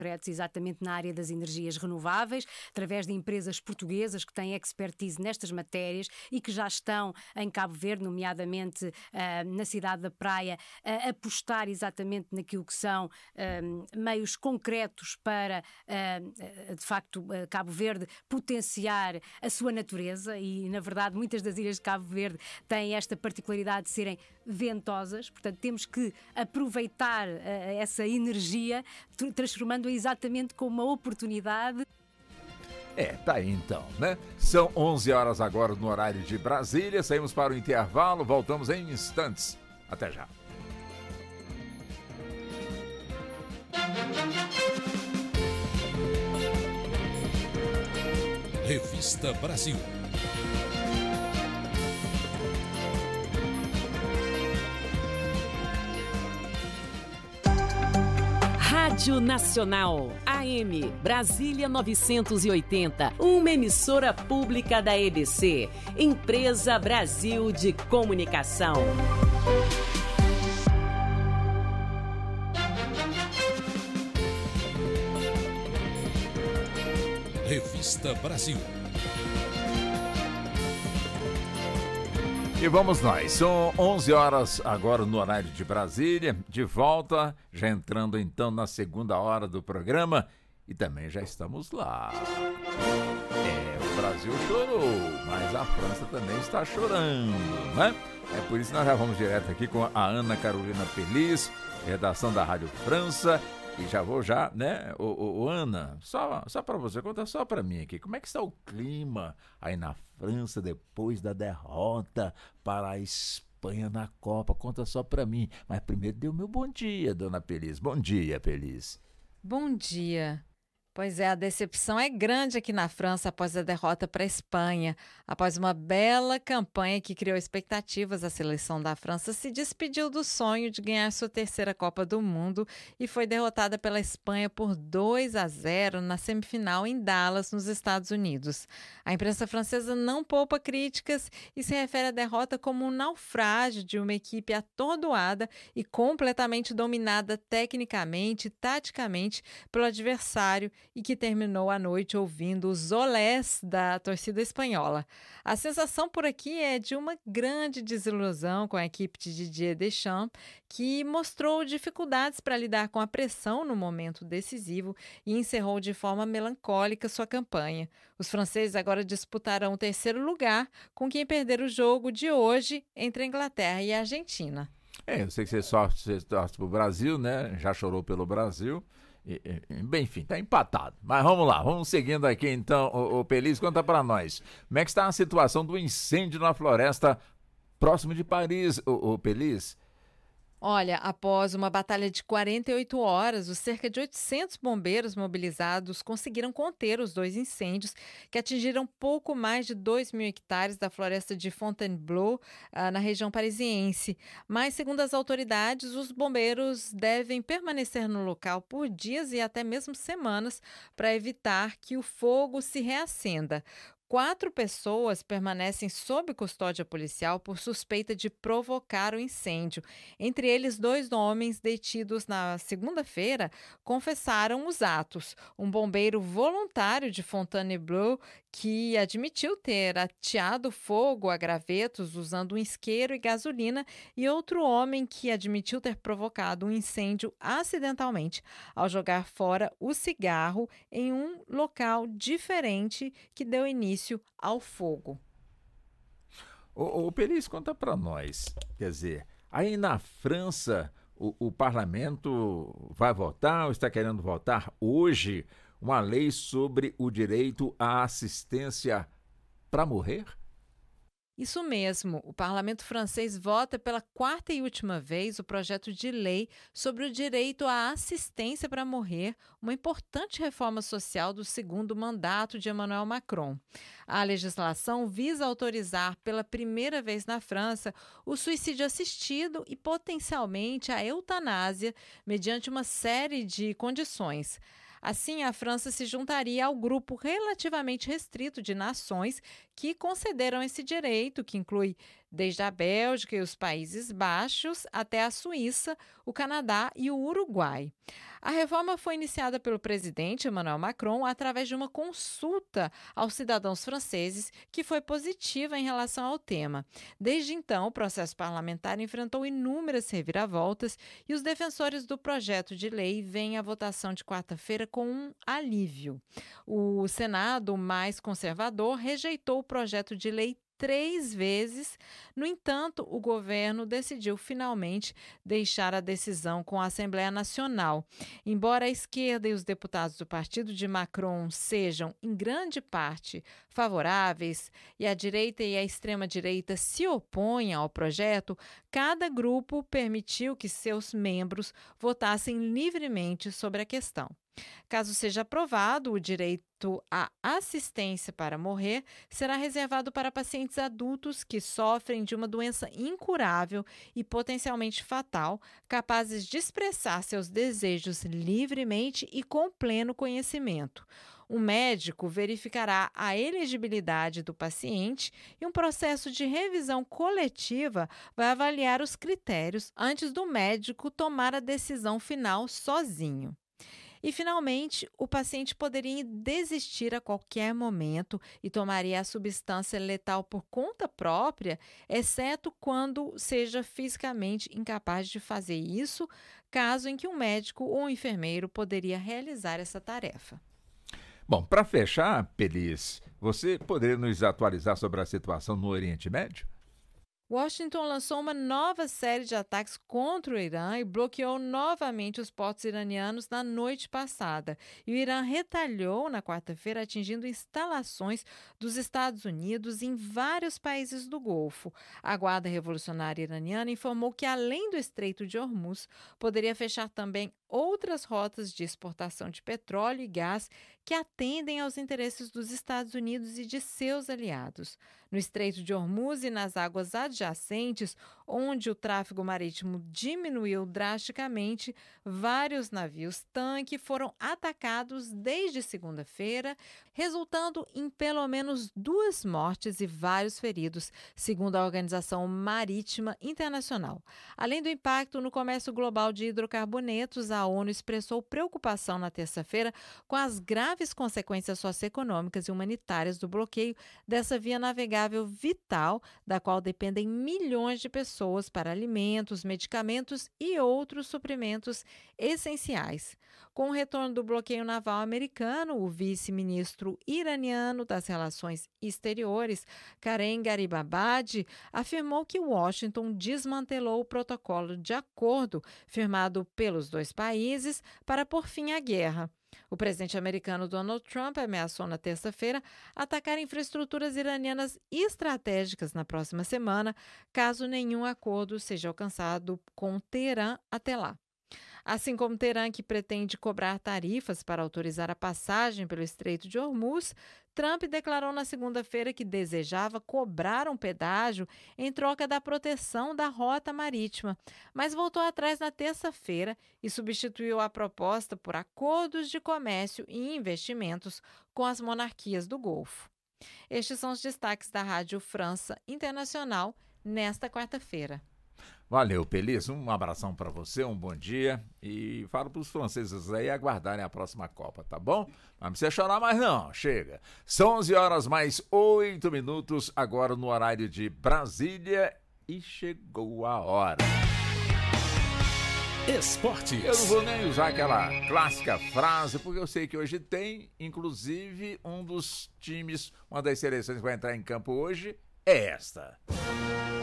interpretes exatamente na área das energias renováveis, através de empresas portuguesas que têm expertise nestas matérias e que já estão em Cabo Verde, nomeadamente na cidade da Praia, a apostar exatamente naquilo que são meios concretos para, de facto, Cabo Verde potenciar a sua natureza e, na verdade, muitas das ilhas de Cabo Verde têm esta particularidade de serem ventosas, portanto, temos que aproveitar essa energia, transformando-a exatamente como uma oportunidade. Tá aí então, né? São 11 horas agora no horário de Brasília, saímos para o intervalo, voltamos em instantes. Até já. Revista Brasil. Rádio Nacional, AM, Brasília 980, uma emissora pública da EBC, Empresa Brasil de Comunicação. Revista Brasil. E vamos nós, são 11 horas agora no horário de Brasília, de volta, já entrando então na segunda hora do programa e também já estamos lá. O Brasil chorou, mas a França também está chorando, né? É por isso que nós já vamos direto aqui com a Ana Carolina Pelis, redação da Rádio França. E já vou né, Ana, só para você, conta só para mim aqui, como é que está o clima aí na França depois da derrota para a Espanha na Copa? Conta só para mim, mas primeiro dê o meu bom dia, dona Pelis. Bom dia, Pelis. Bom dia. Pois é, a decepção é grande aqui na França após a derrota para a Espanha. Após uma bela campanha que criou expectativas, a seleção da França se despediu do sonho de ganhar sua terceira Copa do Mundo e foi derrotada pela Espanha por 2-0 na semifinal em Dallas, nos Estados Unidos. A imprensa francesa não poupa críticas e se refere à derrota como um naufrágio de uma equipe atordoada e completamente dominada tecnicamente e taticamente pelo adversário, e que terminou a noite ouvindo os olés da torcida espanhola. A sensação por aqui é de uma grande desilusão com a equipe de Didier Deschamps, que mostrou dificuldades para lidar com a pressão no momento decisivo e encerrou de forma melancólica sua campanha. Os franceses agora disputarão o terceiro lugar com quem perder o jogo de hoje entre a Inglaterra e a Argentina. Eu sei que você torce para o Brasil, né? Já chorou pelo Brasil. Bem, enfim, tá empatado. Mas vamos lá, vamos seguindo aqui então. O Pelis, conta para nós. Como é que está a situação do incêndio na floresta próximo de Paris, o Pelis? Olha, após uma batalha de 48 horas, os cerca de 800 bombeiros mobilizados conseguiram conter os dois incêndios que atingiram pouco mais de 2.000 hectares da floresta de Fontainebleau, na região parisiense. Mas, segundo as autoridades, os bombeiros devem permanecer no local por dias e até mesmo semanas para evitar que o fogo se reacenda. 4 pessoas permanecem sob custódia policial por suspeita de provocar o incêndio. Entre eles, 2 homens detidos na segunda-feira confessaram os atos. Um bombeiro voluntário de Fontainebleau que admitiu ter ateado fogo a gravetos usando um isqueiro e gasolina, e outro homem que admitiu ter provocado um incêndio acidentalmente ao jogar fora o cigarro em um local diferente que deu início ao fogo. O Pelis, conta para nós, quer dizer, aí na França o parlamento vai votar ou está querendo votar hoje uma lei sobre o direito à assistência para morrer? Isso mesmo, o parlamento francês vota pela 4ª e última vez o projeto de lei sobre o direito à assistência para morrer, uma importante reforma social do segundo mandato de Emmanuel Macron. A legislação visa autorizar pela primeira vez na França o suicídio assistido e potencialmente a eutanásia mediante uma série de condições. Assim, a França se juntaria ao grupo relativamente restrito de nações que concederam esse direito, que inclui desde a Bélgica e os Países Baixos até a Suíça, o Canadá e o Uruguai. A reforma foi iniciada pelo presidente Emmanuel Macron através de uma consulta aos cidadãos franceses que foi positiva em relação ao tema. Desde então, o processo parlamentar enfrentou inúmeras reviravoltas e os defensores do projeto de lei veem a votação de quarta-feira com um alívio. O Senado, mais conservador, rejeitou o projeto de lei 3 vezes. No entanto, o governo decidiu finalmente deixar a decisão com a Assembleia Nacional. Embora a esquerda e os deputados do partido de Macron sejam, em grande parte, favoráveis e a direita e a extrema-direita se oponham ao projeto, cada grupo permitiu que seus membros votassem livremente sobre a questão. Caso seja aprovado, o direito à assistência para morrer será reservado para pacientes adultos que sofrem de uma doença incurável e potencialmente fatal, capazes de expressar seus desejos livremente e com pleno conhecimento. O médico verificará a elegibilidade do paciente e um processo de revisão coletiva vai avaliar os critérios antes do médico tomar a decisão final sozinho. E, finalmente, o paciente poderia desistir a qualquer momento e tomaria a substância letal por conta própria, exceto quando seja fisicamente incapaz de fazer isso, caso em que um médico ou um enfermeiro poderia realizar essa tarefa. Bom, para fechar, Pelis, você poderia nos atualizar sobre a situação no Oriente Médio? Washington lançou uma nova série de ataques contra o Irã e bloqueou novamente os portos iranianos na noite passada. E o Irã retalhou na quarta-feira, atingindo instalações dos Estados Unidos em vários países do Golfo. A Guarda Revolucionária Iraniana informou que, além do Estreito de Hormuz, poderia fechar também outras rotas de exportação de petróleo e gás que atendem aos interesses dos Estados Unidos e de seus aliados. No Estreito de Hormuz e nas águas adjacentes, onde o tráfego marítimo diminuiu drasticamente, vários navios-tanque foram atacados desde segunda-feira, resultando em pelo menos 2 mortes e vários feridos, segundo a Organização Marítima Internacional. Além do impacto no comércio global de hidrocarbonetos, a ONU expressou preocupação na terça-feira com as graves consequências socioeconômicas e humanitárias do bloqueio dessa via navegável vital, da qual dependem milhões de pessoas para alimentos, medicamentos e outros suprimentos essenciais. Com o retorno do bloqueio naval americano, o vice-ministro iraniano das Relações Exteriores, Karen Garibabadi, afirmou que Washington desmantelou o protocolo de acordo firmado pelos 2 países para pôr fim à guerra. O presidente americano Donald Trump ameaçou na terça-feira atacar infraestruturas iranianas estratégicas na próxima semana, caso nenhum acordo seja alcançado com Teherã até lá. Assim como Teherã, que pretende cobrar tarifas para autorizar a passagem pelo Estreito de Hormuz, Trump declarou na segunda-feira que desejava cobrar um pedágio em troca da proteção da rota marítima, mas voltou atrás na terça-feira e substituiu a proposta por acordos de comércio e investimentos com as monarquias do Golfo. Estes são os destaques da Rádio França Internacional nesta quarta-feira. Valeu, Pelis. Um abração para você, um bom dia. E falo para os franceses aí aguardarem a próxima Copa, tá bom? Não precisa chorar mais não, chega. São 11 horas mais 8 minutos, agora no horário de Brasília. E chegou a hora. Esportes. Eu não vou nem usar aquela clássica frase, porque eu sei que hoje tem, inclusive, um dos times, uma das seleções que vai entrar em campo hoje é esta.